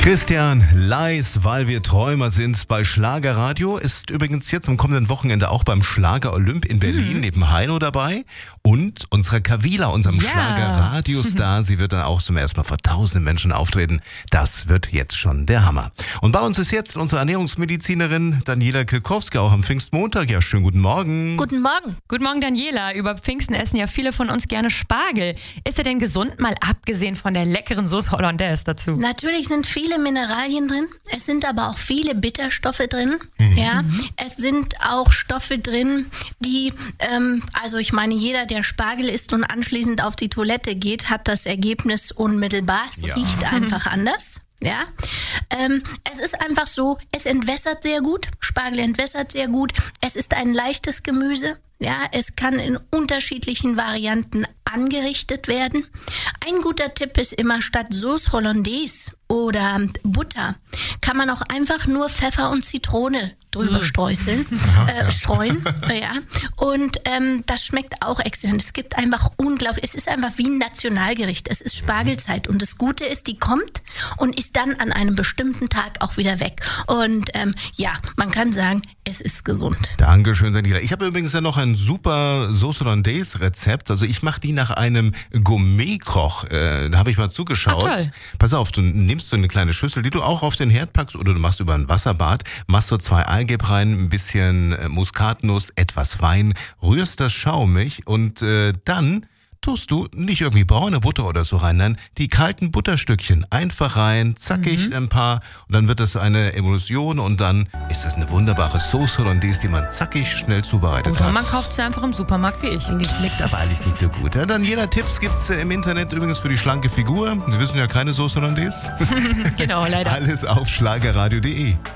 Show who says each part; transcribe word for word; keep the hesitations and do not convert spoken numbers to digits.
Speaker 1: Christian Leis, weil wir Träumer sind bei Schlagerradio, ist übrigens jetzt am kommenden Wochenende auch beim Schlager Olymp in Berlin mhm. neben Heino dabei und unserer Kavila, unserem
Speaker 2: ja.
Speaker 1: Schlagerradiostar. Sie wird dann auch zum ersten Mal vor tausenden Menschen auftreten. Das wird jetzt schon der Hammer. Und bei uns ist jetzt unsere Ernährungsmedizinerin Daniela Kilkowski, auch am Pfingstmontag. Ja, schönen guten Morgen.
Speaker 3: Guten Morgen.
Speaker 2: Guten Morgen, Daniela. Über Pfingsten essen ja viele von uns gerne Spargel. Ist er denn gesund, mal abgesehen von der leckeren Sauce Hollandaise dazu?
Speaker 3: Natürlich sind viele Mineralien drin. Es sind aber auch viele Bitterstoffe drin. Mhm. Ja, es sind auch Stoffe drin, die, ähm, also ich meine, jeder, der Spargel isst und anschließend auf die Toilette geht, hat das Ergebnis unmittelbar. Es
Speaker 1: ja.
Speaker 3: riecht einfach anders. Ja, ähm, es ist einfach so, es entwässert sehr gut, Spargel entwässert sehr gut, es ist ein leichtes Gemüse, ja, es kann in unterschiedlichen Varianten angerichtet werden. Ein guter Tipp ist immer, statt Sauce Hollandaise oder Butter kann man auch einfach nur Pfeffer und Zitrone drüber streuseln,
Speaker 1: Aha,
Speaker 3: äh,
Speaker 1: ja.
Speaker 3: streuen, ja. Und ähm, das schmeckt auch exzellent. Es gibt einfach unglaublich, es ist einfach wie ein Nationalgericht. Es ist Spargelzeit und das Gute ist, die kommt und ist dann an einem bestimmten Tag auch wieder weg. Und ähm, ja, man kann sagen, es ist gesund.
Speaker 1: Dankeschön, Daniela. Ich habe übrigens ja noch ein super Sauce Hollandaise Rezept. Also ich mache die nach einem Gourmet-Koch. Äh, da habe ich mal zugeschaut.
Speaker 2: Ah, toll.
Speaker 1: Pass auf, du nimmst so eine kleine Schüssel, die du auch auf den Herd packst oder du machst über ein Wasserbad, machst so zwei Eigelb rein, ein bisschen äh, Muskatnuss, etwas Wein, rührst das schaumig und äh, dann tust du nicht irgendwie braune Butter oder so rein, nein, die kalten Butterstückchen einfach rein, zackig mhm. ein paar und dann wird das eine Emulsion und dann ist das eine wunderbare Sauce Hollandaise, die man zackig schnell zubereitet
Speaker 2: Oder
Speaker 1: hat.
Speaker 2: man kauft sie einfach im Supermarkt wie ich.
Speaker 1: Die schmeckt aber eigentlich nicht so gut. Ja, dann jeder Tipps gibt's äh, im Internet übrigens für die schlanke Figur. Wir wissen ja keine Sauce Hollandaise.
Speaker 2: Genau, leider.
Speaker 1: Alles auf schlagerradio punkt de.